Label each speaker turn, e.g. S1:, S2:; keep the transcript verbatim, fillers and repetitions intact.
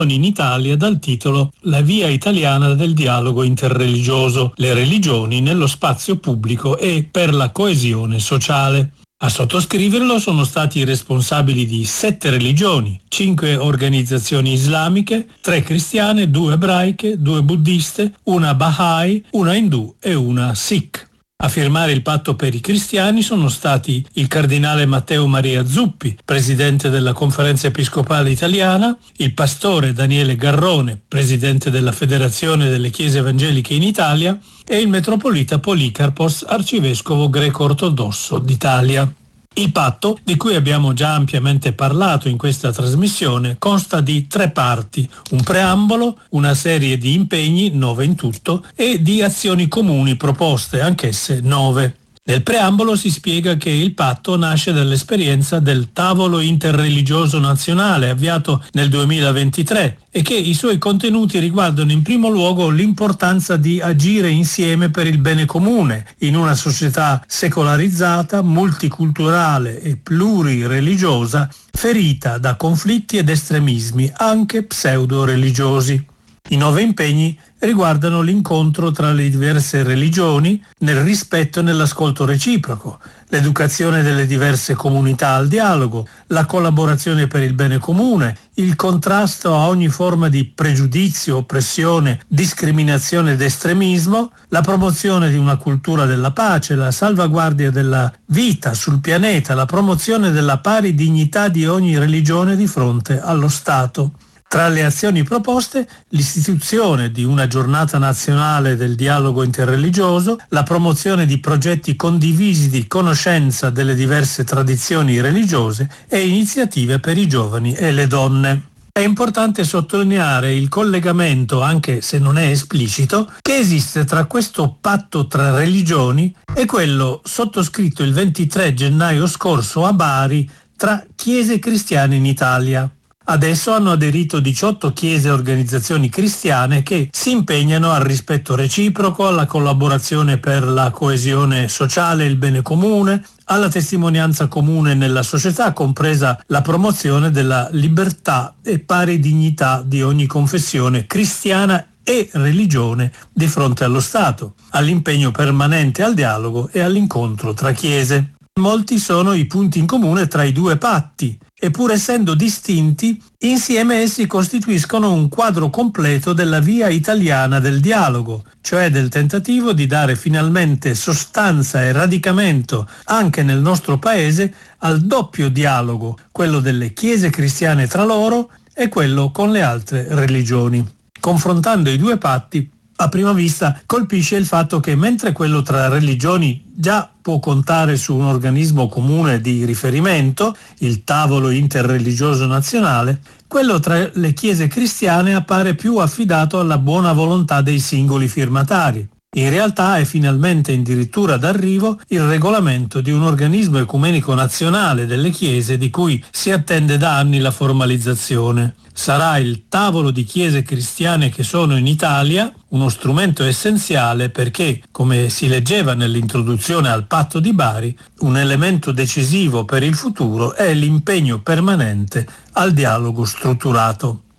S1: in Italia dal titolo La via italiana del dialogo interreligioso, le religioni nello spazio pubblico e per la coesione sociale. A sottoscriverlo sono stati i responsabili di sette religioni, cinque organizzazioni islamiche, tre cristiane, due ebraiche, due buddiste, una Bahá'í, una indù e una Sikh. A firmare il patto per i cristiani sono stati il cardinale Matteo Maria Zuppi, presidente della Conferenza Episcopale Italiana, il pastore Daniele Garrone, presidente della Federazione delle Chiese Evangeliche in Italia, e il metropolita Policarpos, arcivescovo greco-ortodosso d'Italia. Il patto, di cui abbiamo già ampiamente parlato in questa trasmissione, consta di tre parti: un preambolo, una serie di impegni, nove in tutto, e di azioni comuni proposte, anch'esse nove. Nel preambolo si spiega che il patto nasce dall'esperienza del tavolo interreligioso nazionale avviato nel duemilaventitré e che i suoi contenuti riguardano in primo luogo l'importanza di agire insieme per il bene comune in una società secolarizzata, multiculturale e plurireligiosa, ferita da conflitti ed estremismi, anche pseudo-religiosi. I nove impegni riguardano l'incontro tra le diverse religioni nel rispetto e nell'ascolto reciproco, l'educazione delle diverse comunità al dialogo, la collaborazione per il bene comune, il contrasto a ogni forma di pregiudizio, oppressione, discriminazione ed estremismo, la promozione di una cultura della pace, la salvaguardia della vita sul pianeta, la promozione della pari dignità di ogni religione di fronte allo Stato. Tra le azioni proposte, l'istituzione di una giornata nazionale del dialogo interreligioso, la promozione di progetti condivisi di conoscenza delle diverse tradizioni religiose e iniziative per i giovani e le donne. È importante sottolineare il collegamento, anche se non è esplicito, che esiste tra questo patto tra religioni e quello sottoscritto il ventitré gennaio scorso a Bari tra chiese cristiane in Italia. Adesso hanno aderito diciotto chiese e organizzazioni cristiane che si impegnano al rispetto reciproco, alla collaborazione per la coesione sociale e il bene comune, alla testimonianza comune nella società, compresa la promozione della libertà e pari dignità di ogni confessione cristiana e religione di fronte allo Stato, all'impegno permanente al dialogo e all'incontro tra chiese. Molti sono i punti in comune tra i due patti e, pur essendo distinti, insieme essi costituiscono un quadro completo della via italiana del dialogo, cioè del tentativo di dare finalmente sostanza e radicamento anche nel nostro paese al doppio dialogo, quello delle chiese cristiane tra loro e quello con le altre religioni. Confrontando i due patti, a prima vista colpisce il fatto che mentre quello tra religioni già può contare su un organismo comune di riferimento, il tavolo interreligioso nazionale, quello tra le chiese cristiane appare più affidato alla buona volontà dei singoli firmatari. In realtà è finalmente addirittura d'arrivo il regolamento di un organismo ecumenico nazionale delle chiese di cui si attende da anni la formalizzazione. Sarà il tavolo di chiese cristiane che sono in Italia uno strumento essenziale perché, come si leggeva nell'introduzione al Patto di Bari, un elemento decisivo per il futuro è l'impegno permanente al dialogo strutturato.